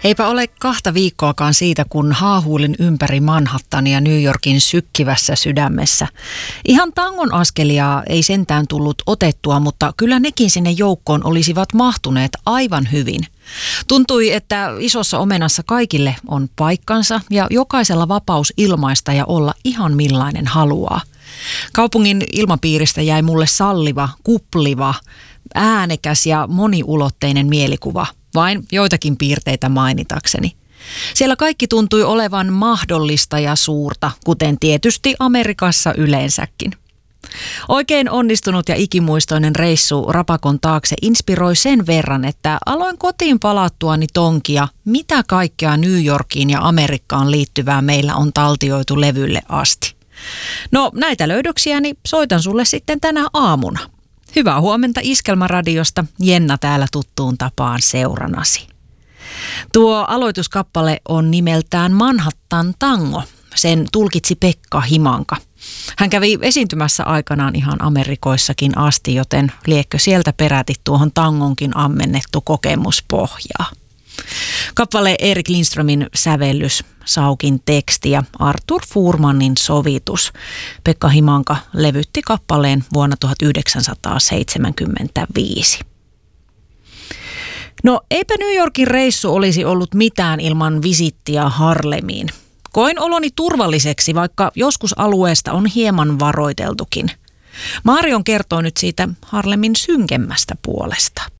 Eipä ole 2 viikkoakaan siitä, kun haahuilin ympäri Manhattania New Yorkin sykkivässä sydämessä. Ihan tangon askelia ei sentään tullut otettua, mutta kyllä nekin sinne joukkoon olisivat mahtuneet aivan hyvin. Tuntui, että isossa omenassa kaikille on paikkansa ja jokaisella vapaus ilmaista ja olla ihan millainen haluaa. Kaupungin ilmapiiristä jäi mulle salliva, kupliva, äänekäs ja moniulotteinen mielikuva, vain joitakin piirteitä mainitakseni. Siellä kaikki tuntui olevan mahdollista ja suurta, kuten tietysti Amerikassa yleensäkin. Oikein onnistunut ja ikimuistoinen reissu Rapakon taakse inspiroi sen verran, että aloin kotiin palattuani tonkia, mitä kaikkea New Yorkiin ja Amerikkaan liittyvää meillä on taltioitu levylle asti. No näitä löydöksiäni soitan sulle sitten tänä aamuna. Hyvää huomenta Iskelmäradiosta, Jenna täällä tuttuun tapaan seuranasi. Tuo aloituskappale on nimeltään Manhattan Tango. Sen tulkitsi Pekka Himanka. Hän kävi esiintymässä aikanaan ihan Amerikoissakin asti, joten liekkö sieltä peräti tuohon tangonkin ammennettu kokemuspohjaa. Kappale Erik Lindströmin sävellys, Saukin teksti ja Arthur Fuhrmannin sovitus. Pekka Himanka levytti kappaleen vuonna 1975. No eipä New Yorkin reissu olisi ollut mitään ilman visittiä Harlemiin. Koin oloni turvalliseksi, vaikka joskus alueesta on hieman varoiteltukin. Marion kertoo nyt siitä Harlemin synkemmästä puolesta.